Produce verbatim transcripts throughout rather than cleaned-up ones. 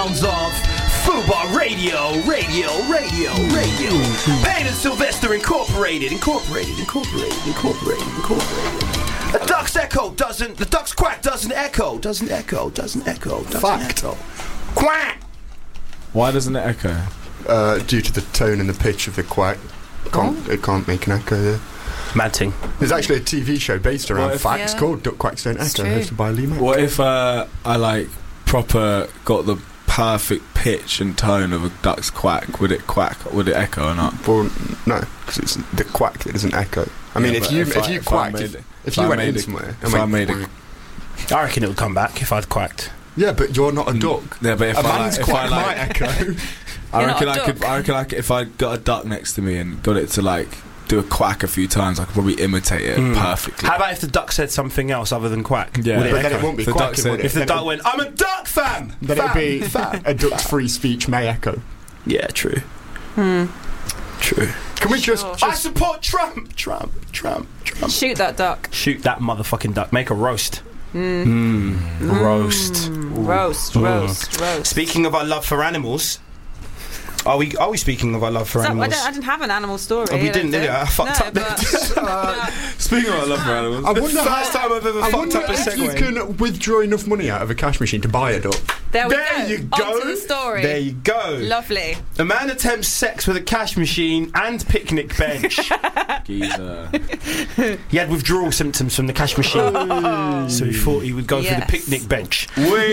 sounds of Fubar Radio, Radio, Radio, Radio. Payne and Sylvester Incorporated, Incorporated, Incorporated, Incorporated, Incorporated. A duck's echo doesn't, the duck's quack doesn't echo, doesn't echo, doesn't echo, doesn't Fact. echo. Quack! Why doesn't it echo? Uh, due to the tone and the pitch of the quack. Can't, Oh. It can't make an echo there. Mad thing. There's actually a T V show based around What if- facts Yeah. called Duck Quacks Don't It's Echo, true. hosted by Lee Mack. What if uh, I like proper got the perfect pitch and tone of a duck's quack? Would it quack? Would it echo or not? Well, no, because it's the quack that doesn't echo. I mean, Yeah, if but you if if, I- you if I quacked, made if, it- if if you I went made in it- somewhere, if I made it- I reckon it would come back if I'd quacked. yeah, but you're not a duck. Yeah, but if a I man's like, if I quack might like, echo. I You're not reckon a I could. duck. I reckon like if I got a duck next to me and got it to like do a quack a few times, I could probably imitate it Mm. perfectly. How about if the duck said something else other than quack? Yeah. Would it But then echo? it won't be The duck quacking, said- would it? If the Then duck it- went, I'm a duck fam! Then fam, it'd be fam. a duck's free speech may echo. Yeah, true. Hmm. True. Can we just, Sure. I just support Trump! Trump, Trump, Trump. Shoot that duck. Shoot that motherfucking duck. Make a roast. Mm. Mm. Roast. Roast, Ooh. roast, roast. Speaking of our love for animals, are we are we speaking of our love for So, I, animals? don't, I didn't have an animal story. Oh, we I didn't, don't did we? think. I fucked no, up there. but, uh, Speaking of I love for animals, I the wonder first how- time I've ever I fucked wonder up a if you segue. can withdraw enough money out of a cash machine to buy a duck. there we There go. you go. On to the story. There you go. Lovely. A man attempts sex with a cash machine and picnic bench. geezer. He had withdrawal symptoms from the cash machine, so he thought he would go Yes. for the picnic bench.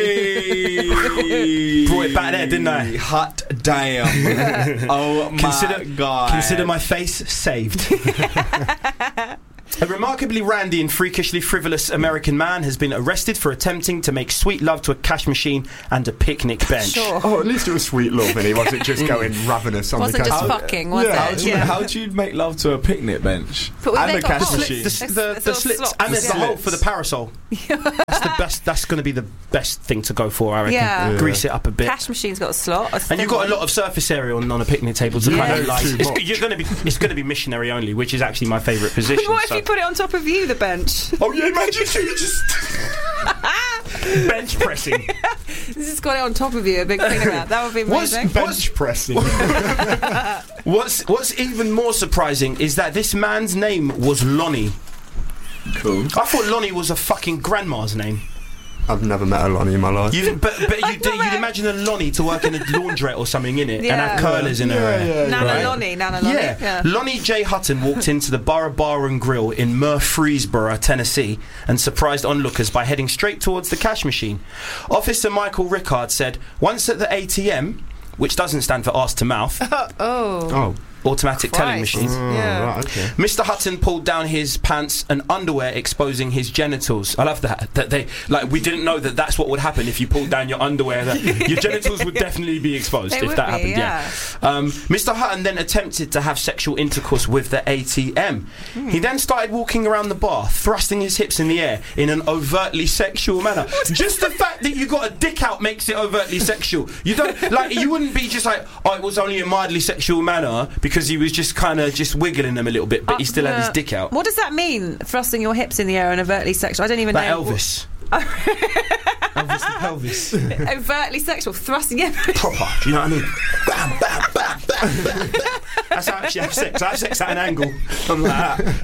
Wee. Brought it back there, didn't I? Hot damn. Oh my Consider- god. Consider my face saved. A remarkably randy and freakishly frivolous American man has been arrested for attempting to make sweet love to a cash machine and a picnic bench. Sure. Oh, at least it was sweet love and he wasn't just going ravenous on Wasn't the cash just machine. fucking, was Yeah. How it? do you, Yeah. how do you make love to a picnic bench But and they a got cash hot machine? The, the, It's- the, it's the all slits, slots. and there's the hole slits. for the parasol. That's the best. That's going to be the best thing to go for, I reckon. Yeah. Yeah. Grease it up a bit. Cash machine's got a slot. A And thin you've got one. a lot of surface area on, on a picnic table to Yeah. kind of like. Too It's, much. you're going to be. It's going to be missionary only, which is actually my favourite position. What if so- you put it on top of you, the bench? Oh yeah, imagine you just bench pressing. This has got it on top of you, a big thing of that. That would be What's- amazing. Bench pressing. What's What's even more surprising is that this man's name was Lonnie. Cool. I thought Lonnie was a fucking grandma's name. I've never met a Lonnie in my life. You, but but you do, you'd imagine a Lonnie to work in a laundrette or something in it and Yeah. have curlers in her hair. Nana right? Lonnie, Nana Lonnie. Yeah. Yeah. Lonnie J. Hutton walked into the Bar Bar and Grill in Murfreesboro, Tennessee, and surprised onlookers by heading straight towards the cash machine. Officer Michael Rickard said, once at the A T M, which doesn't stand for arse to mouth, Oh. Oh. automatic telling Christ. machine, Oh, Yeah. right, okay. Mister Hutton pulled down his pants and underwear, exposing his genitals. I love that. That they like. We didn't know that that's what would happen if you pulled down your underwear. That your genitals would definitely be exposed They if would that be, happened. yeah. Yeah. Um, Mister Hutton then attempted to have sexual intercourse with the A T M. Hmm. He then started walking around the bar, thrusting his hips in the air in an overtly sexual manner. Just the fact that you got a dick out makes it overtly sexual. You don't like. You wouldn't be just like, oh, it was only a mildly sexual manner because he was just kind of just wiggling them a little bit, but he still had his Uh, dick out. What does that mean? Thrusting your hips in the air and overtly sexual? I don't even Like know. Elvis. Elvis the pelvis. Overtly sexual, thrusting your Proper. Do you know what I mean? Bam, bam, bam, bam, bam, bam. That's how I actually have sex. I have sex at an angle. I'm like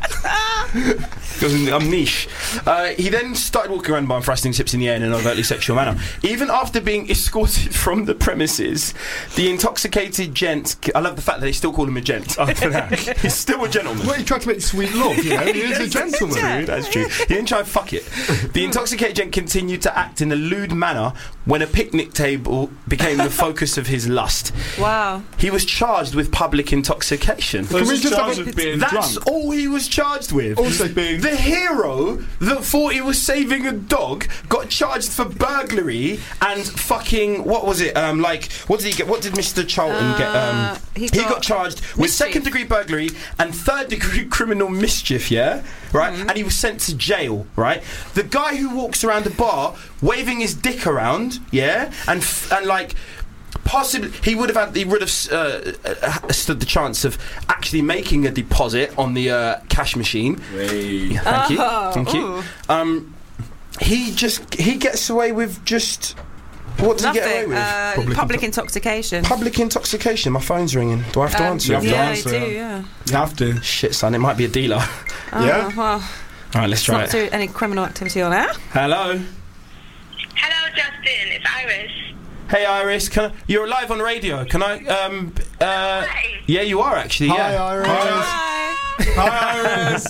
that. Because I'm niche. Uh, he then started walking around by thrusting his hips in the air in an overtly sexual manner. Even after being escorted from the premises, the intoxicated gent. I love the fact that they still call him a gent after that. He's still a gentleman. Well, he tried to make sweet love, you know. He is a gentleman. True, that's true. He didn't try and fuck it. The intoxicated gent continued to act in a lewd manner when a picnic table became the focus of his lust. Wow. He was charged with public intoxication. Can we just have a- with being That's drunk? all he was charged with. Also being- The hero that thought he was saving a dog got charged for burglary and fucking what was it? Um, like what did he get? What did Mister Charlton get? Um, Uh, he he got got charged with mischief. second degree burglary and third degree criminal mischief. Yeah, right. And he was sent to jail. Right. The guy who walks around the bar waving his dick around. Yeah, and f- and like. Possibly, he would have had. He would have uh, uh, stood the chance of actually making a deposit on the uh, cash machine. Wait. Thank you, Oh, thank you. ooh. Um, he just he gets away with just What did Nothing. he get away with? Uh, Public public, into- intoxication. Public intoxication. My phone's ringing. Do I have to Um, answer? You have to yeah, answer. you do. Yeah. You have to. Shit, son. It might be a dealer. Oh, Yeah? Well, All right, let's let's try not it. do any criminal activity on air. Hello. Hello, Justin. It's Iris. Hey, Iris. Can I, you're live on radio. Can I? Um. Uh. Hi. Yeah, you are actually. Hi, yeah. Iris. Hi. Hi, Iris.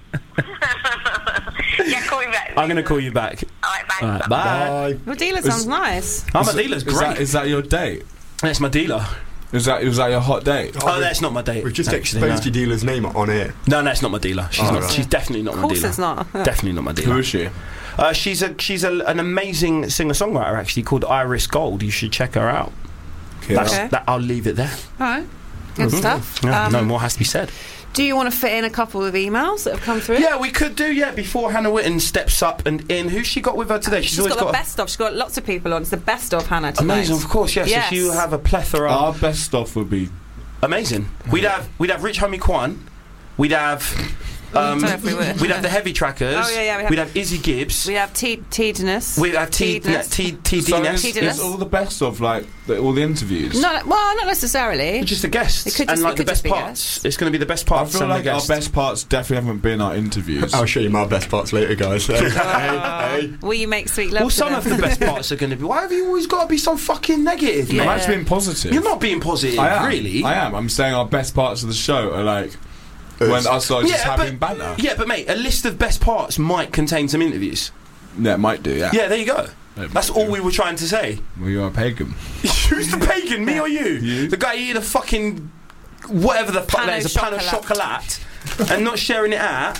Yeah, call me back. I'm gonna call you back. All right, bye. All right, bye. Bye. Your dealer sounds nice. Oh, my Is- dealer's is that, great. is that your date? That's my dealer. Is that was that your hot date? Oh, that's not my date. We've just actually, exposed no. your dealer's name on air. No, that's not my dealer. She's Oh, not. right. She's definitely not Of my course dealer. it's not. Definitely not my Who dealer. is she? Uh, she's a she's a, an amazing singer songwriter actually called Iris Gold. You should check her out. That's, Okay. that, I'll leave it there. All right. Good stuff. Yeah, Um, no more has to be said. Do you want to fit in a couple of emails that have come through? Yeah, we could do. Yeah, before Hannah Witten steps up and in. Who's she got with her today? She's got the best of. She's got lots of people on. It's the best of Hannah tonight. Amazing, of course. Yeah, Yes. so she will have a plethora. Our best stuff would be. Amazing. We'd have we'd have Rich Homie Kwan. We'd have. Um, don't know if we would. we'd have the Heavy Trackers. Oh, yeah, yeah, we have- We'd have Izzy Gibbs. We have T Teedness. We'd have T Teedness. T T So D it's, Ness. Teedness. it's all the best of like the, all the interviews. No, well, not necessarily. Just the guests It could and just- like it the could just best be parts. guests. It's going to be the best I parts. feel and the like our guests. best parts definitely haven't been our interviews. I'll show you my best parts later, guys. hey, hey. Will you make sweet love Well, to some them? of the best parts are going to be. Why have you always got to be so fucking negative? Yeah. I'm Man? actually being positive. You're not being positive, I am. really. I am. I'm saying our best parts of the show are like when Us. us are just Yeah, having but- banter. Yeah, but mate, a list of best parts might contain some interviews. Yeah, it might do. Yeah. Yeah, there you go. It That's might all do. we were trying to say. We are pagan. Who's the pagan, me or you? You. The guy eating a fucking whatever the fuck Pan that au is, a pan of chocolat. chocolate, and not sharing it out,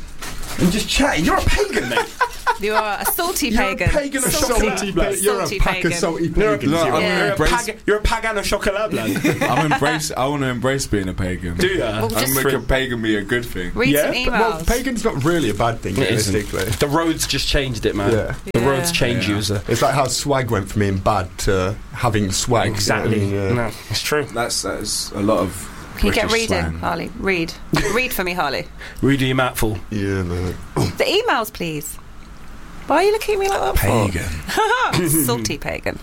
and just chatting. You're a pagan, mate. You are a salty You're a pagan. pagan of salty, chocolate. pa- you're a salty pack pagan. of salty You're a, pagans. No, you I'm are. Yeah. you're, a embrace- pag- you're a pagan of chocolate, blood. I'm embrace. I want to embrace being a pagan. Do ya? Well, I'm just- make a pagan be a good thing. Read Yeah, some but- emails. Well, pagan's not really a bad thing, It isn't. realistically. The roads just changed it, man. Yeah. The Yeah. roads change Yeah. you as a. It's like how swag went from being bad to having swag. Exactly. you know what I mean? Yeah. No, it's true. That's that's a lot of. Can you get British reading, slang. Harley? Read. Read for me, Harley. Read your mouthful. Yeah, man. The emails, please. Why are you looking at me like that for? Pagan. Salty pagan.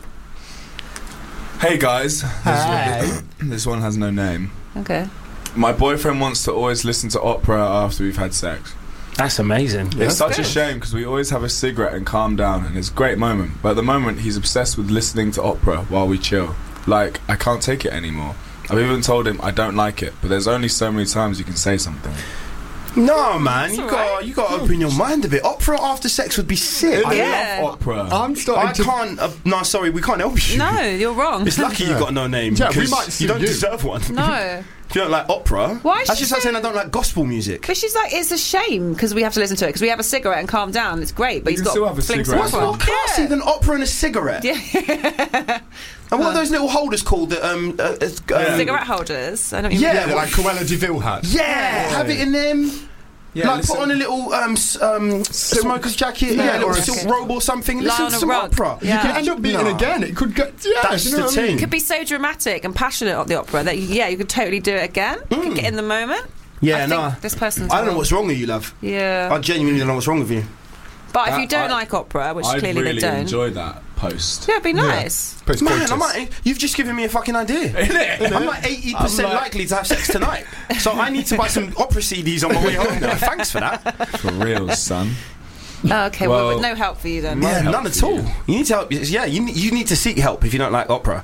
Hey guys. This, this one has no name. Okay. My boyfriend wants to always listen to opera after we've had sex. That's amazing. It's such good. a shame because we always have a cigarette and calm down, and it's a great moment. But at the moment, he's obsessed with listening to opera while we chill. Like, I can't take it anymore. I've even told him I don't like it, but there's only so many times you can say something. No, man, That's you all got right. you got to open your mind a bit. Opera after sex would be sick. I Yeah. love opera. I'm starting I to. can't. Uh, no, sorry, we can't help you. No, you're wrong. It's lucky you got no name. Yeah, we because might sue you don't you. deserve one. No. If you don't like opera, Why is that's she just like saying saying- I don't like gospel music. But she's like, it's a shame because we have to listen to it because we have a cigarette and calm down. It's great, but You he's can got still have a fling cigarette. some What's opera. more classy Yeah. than opera and a cigarette? Yeah. And what are those little holders called? That um, uh, uh, um, Cigarette holders. I don't even Yeah. Yeah, they're like Cruella de Vil hats. Yeah, have it in them. Yeah, like listen- put on a little um, s- um, smoker's jacket, Yeah, yeah, a little or a silk s- robe or something. Lie Listen on to a some rug. opera. Yeah. You could end up beating No. again. It could get. Yeah, That's you know the what I thing. mean? It could be so dramatic and passionate at the opera that yeah, you could totally do it again. You could get in the moment. Yeah, I no. think this person's I don't know wrong. what's wrong with you, love. Yeah. I genuinely don't know what's wrong with you. But if That- you don't I- like opera, which I'd clearly really they don't, enjoy that post. yeah, it'd be nice. Post Man, coitus. I might, you've just given me a fucking idea. I'm like eighty percent I'm like- likely to have sex tonight. So I need to buy some opera C Ds on my way home now. Thanks for that. For real, son. Oh, okay, well, Well- no help for you then. No Yeah, help none at for all. you. You need to help. Yeah, you, ne- you need to seek help if you don't like opera.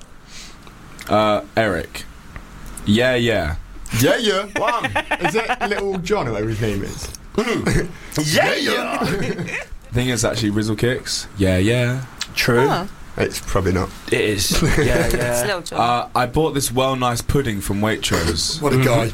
Uh, Eric. Yeah, yeah. Yeah, yeah. One. Is it Little John, or whatever his name is? Yeah, yeah. Thing is actually Rizzle Kicks. Yeah, yeah. True. Oh, It's probably not. It is. Yeah, it's yeah. Little John. Uh, I bought this well nice pudding from Waitrose. What a guy.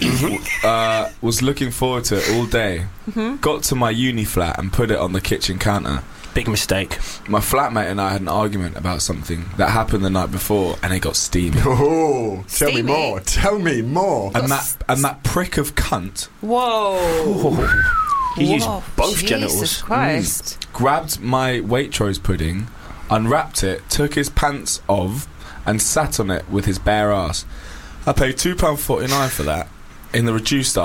uh, was looking forward to it all day. Got to my uni flat and put it on the kitchen counter. Big mistake. My flatmate and I had an argument about something that happened the night before, and it got steamy. Oh, tell Steamy. me more. Tell me more. And that and that prick of cunt Whoa. He used Whoa, both Jesus genitals. Christ. grabbed my Waitrose pudding, unwrapped it, took his pants off, and sat on it with his bare ass. I paid two pound forty nine for that in the reduced aisle.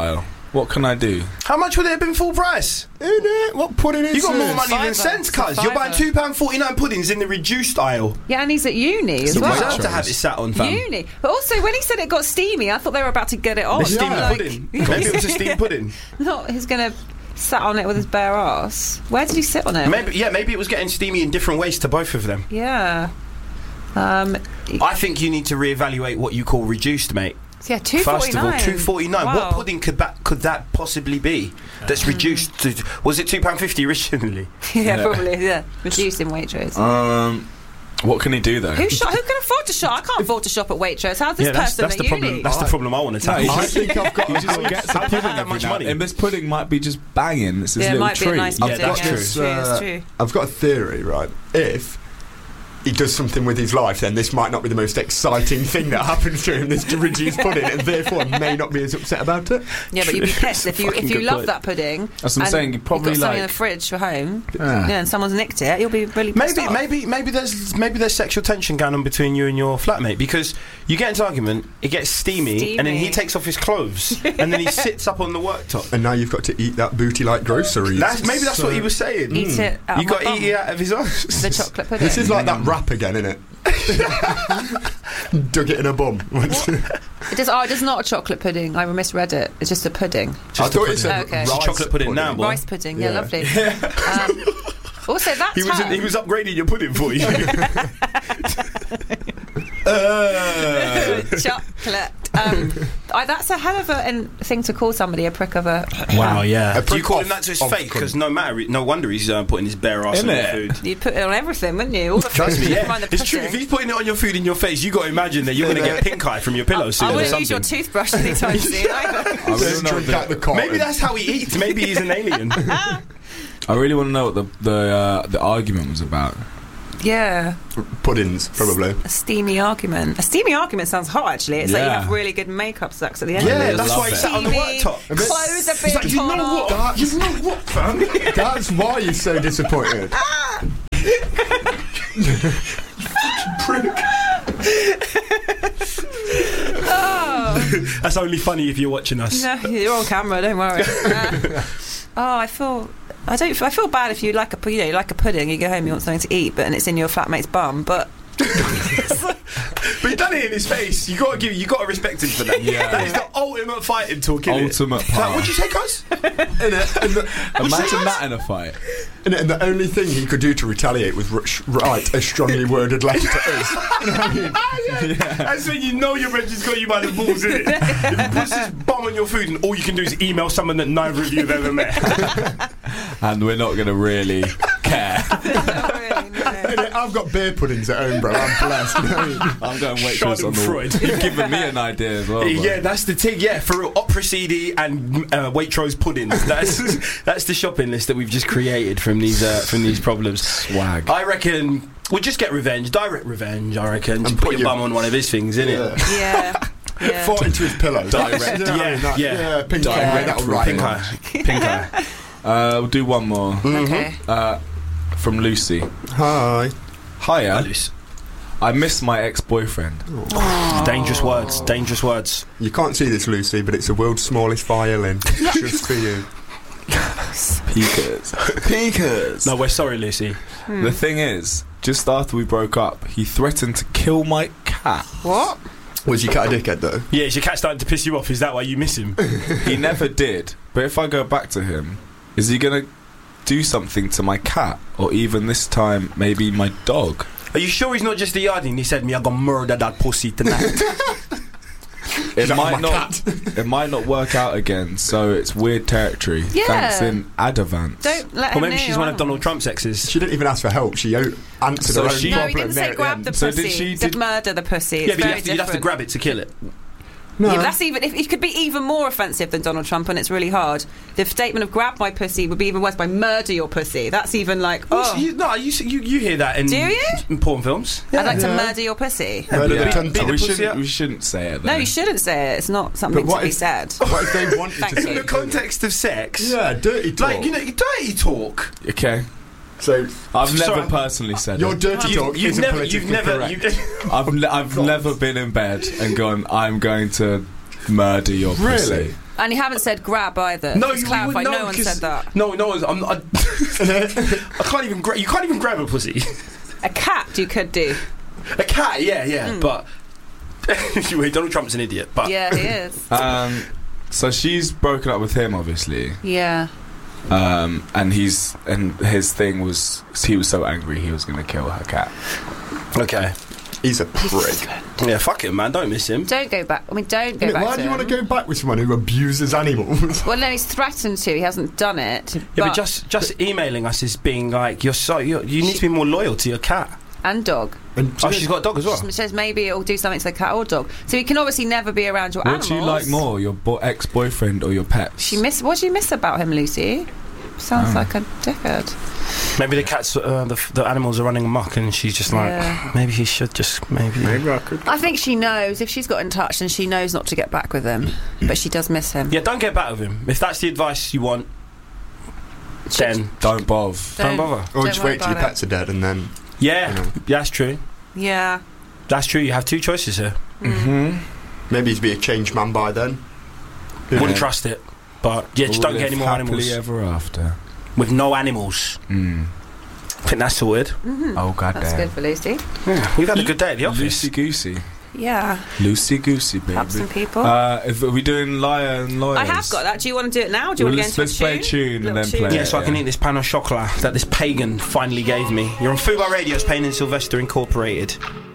What can I do? How much would it have been full price? Isn't it? What pudding is You got more this? money than Fiver. sense, cuz. It's a You're buying fiver. two pound forty-nine puddings in the reduced aisle. Yeah, and he's at uni as You well. deserve to have it sat on, fam. Uni. But also, when he said it got steamy, I thought they were about to get it on. The steamed Yeah. pudding. Maybe it was a steamed pudding. Not he's going to sat on it with his bare ass. Where did he sit on it? Maybe, yeah, maybe it was getting steamy in different ways to both of them. Yeah. Um, I think you need to reevaluate what you call reduced, mate. yeah, two First forty-nine. of all, two forty-nine. Wow. What pudding could that could that possibly be? That's reduced to. Was it two pound fifty originally? yeah, Yeah. probably. Yeah, reducing Waitrose. Um, what can he do though? who shop? Who can afford to shop? I can't afford to shop at Waitrose. How's this yeah, that's, person that's at the uni? problem. That's the problem I want to No, tackle. I think I've got. He just gets a How do you pudding have that every much now- money? And this pudding might be just banging. It's his yeah, it little might treat. be a nice Yeah, pudding. that's yeah, true. It's true. Uh, It's true. I've got a theory, right? If he does something with his life, then this might not be the most exciting thing that happens to him, this reduced pudding, and therefore may not be as upset about it. Yeah, but you'd be pissed if you Fucking if you good love point. that pudding. That's what I'm and saying, you probably you've got something like- in the fridge for home. Yeah. Yeah, and someone's nicked it. You'll be really pissed Maybe, off. maybe, maybe there's maybe there's sexual tension going on between you and your flatmate because you get into an argument, it gets steamy, and then he Steamy. takes off his clothes and then he sits up on the worktop. And now you've got to eat that booty-like groceries. That's maybe that's So- what he was saying. Eat it out You of got my to eat it out of his arse. the chocolate pudding. This is like that rap again, isn't it? Dug it in a bum. It does. Oh, it is not a chocolate pudding. I misread it. It's just a pudding. I thought it said Okay. rice Chocolate pudding now, boy. Rice pudding. Yeah, Yeah. lovely. Um, also, that He was term- he was upgrading your pudding for you. chocolate. Um, I, that's a hell of a an thing to call somebody a prick of a. Wow, yeah. A Do you prick call off him that to his of face? Because no matter, no wonder he's uh, putting his bare ass Isn't on it? your food. You'd put it on everything, wouldn't you? All the Trust food, me, you'd yeah. find the It's true. pudding. If he's putting it on your food in your face, you got to imagine that you're going to get pink eye from your pillow soon I or wouldn't something. use your toothbrush anytime soon. either. I really, know Drink what out the the, cotton. Maybe that's how he eats. Maybe he's an alien. I really want to know what the the uh, the argument was about. Yeah, puddings, probably. a steamy argument. A steamy argument sounds hot, actually. It's like you Yeah. have really good makeup sex at the end. Yeah, of it. that's love why he it. sat on the Steamy, worktop. Clothes a He's bit like, you torn know off. what? You know what, fam? That's why you're so disappointed. Oh, That's only funny if you're watching us. no, you're on camera. Don't worry. Uh, oh, I feel. I don't. I feel bad if you like a pu- you know you like a pudding. You go home, you want something to eat, but and it's in your flatmate's bum. But But he done it in his face. You got to give. You got to respect him for that. Yeah. That is the ultimate fighting talk. Innit? Ultimate Like, power. what'd you say, cuz? And, uh, and, the, Imagine that in a fight. and, and the only thing he could do to retaliate was r- sh- write a strongly worded letter to us. You know what I mean? Yeah. That's when you know your brother's got you by the balls, isn't it? If he puts his bum on your food and all you can do is email someone that neither of you have ever met. And we're not going to really care. And I've got beer puddings at home, bro. I'm blessed. You know what I mean? I'm going waitress on the Schadenfreude. You've given me an idea as well. bro. Yeah, that's the thing. Yeah, for real. Opera C D and uh, Waitrose puddings. That's that's the shopping list that we've just created from these uh, from these problems. Swag. I reckon we'll just get revenge, direct revenge. I reckon. Just And put, put your your- bum on one of his things, innit? Yeah. yeah, yeah. Fought into his pillow. Direct. You know what I Yeah, mean? That- yeah. yeah. Pink Direct eye, that'll write Pink him eye. off. Pink eye. Uh, we'll do one more. Okay. Uh, from Lucy. Hi. Hiya. Alice. I miss my ex-boyfriend. Dangerous words. Dangerous words. You can't see this, Lucy, but it's the world's smallest violin. Just for you. Peekers. Peekers. No, we're sorry, Lucy. The thing is, just after we broke up, he threatened to kill my cat. What? Was your cat a dickhead, though? Yeah, is your cat starting to piss you off? Is that why you miss him? He never did. But if I go back to him, is he going to do something to my cat? Or even this time, maybe my dog? Are you sure he's not just a yardie and he said me I gonna murder that pussy tonight? It that might my not. It might not work out again. So it's weird territory. Yeah. Thanks in Advance. Don't let Or him maybe know she's one I of don't Donald Trump's exes. She didn't even ask for help. She o- answered So her own she- No, problem he didn't there say at grab end. the So pussy. did she- He said did- murder the pussy. It's Yeah, but very you'd have, to, you'd have to different. grab it to kill it. No. Yeah, but that's even. If, it could be even more offensive than Donald Trump, and it's really hard. The statement of "grab my pussy" would be even worse by "murder your pussy." That's even like, oh, You, no, you, you you hear that in, Do you? in porn films. I'd like to Yeah. murder your pussy. Murder Yeah. the cunt. Beat the we, pussy shouldn't, up. we shouldn't say it. No, though. you shouldn't say it. It's not something But what to be if- said. What if they wanted Thank to you. In say the context of sex, Yeah, dirty talk. like you know, dirty talk. Okay. So, I've never Sorry. personally said your it. dirty You've, talk you've isn't never, politically you've never, correct. you, I've, ne- I've never been in bed and gone, I'm going to murder your pussy. Really? And you haven't said grab either. No, Just you clarify, wouldn't know, no one 'cause- said that. No, no one's. I'm. I, I can't even. Gra- you can't even grab a pussy. A cat you could do. A cat, yeah, yeah, Mm. but. Anyway, Donald Trump's an idiot, but. Yeah, he is. Um, so she's broken up with him, obviously. Yeah. Um, and he's and his thing was he was so angry he was going to kill her cat. Okay. He's a prick. Yeah, fuck him, man. Don't miss him. Don't go back. I mean, don't go Innit, back why to do you want him. to go back with someone who abuses animals? Well, no, he's threatened to. He hasn't done it. Yeah, but, just just emailing us is being like, you're so you're, you need to be more loyal to your cat. And dog. And Oh, she's got a dog as well. She says maybe it'll do something to the cat or dog. So he can obviously never be around your What animals. do you like more, your bo- ex-boyfriend or your pets? She miss. What do you miss about him, Lucy? Sounds Oh. like a dickhead. Maybe the cats, uh, the, the animals are running amok, and she's just like, Yeah. maybe he should just maybe. Maybe I could. I think she knows. If she's got in touch, then she knows not to get back with him. But she does miss him. Yeah, don't get back with him. If that's the advice you want, then Don't bother. don't bother. Or Don't just worry wait till your about it. pets are dead and then. Yeah, You know. that's true. Yeah. That's true. You have two choices here. Mm-hmm. Maybe he'd be a changed man by then. Wouldn't trust it, but yeah, just don't get any more animals. Happily ever after. With no animals. Mm. I think that's sorted. Mm-hmm. Oh god That's damn. good for Lucy. Yeah, we've had a good day at the office. Loosey goosey. Yeah. Loosey goosey, baby. Help some people. Uh, if, are we doing liar and lawyers? I have got that. Do you want to do it now? Do you Well, want to let's- get into let's play a tune and Little then play Yeah, so I can Yeah. eat this pan au chocolat that this pagan finally gave me. You're on Fubar Radio, it's Payne and Sylvester Incorporated.